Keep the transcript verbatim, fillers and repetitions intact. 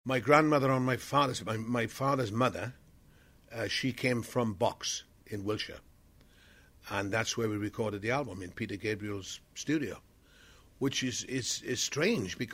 my grandmother on my father's my, my father's mother, uh, she came from Box in Wiltshire, and that's where we recorded the album, in Peter Gabriel's studio, which is is, is strange because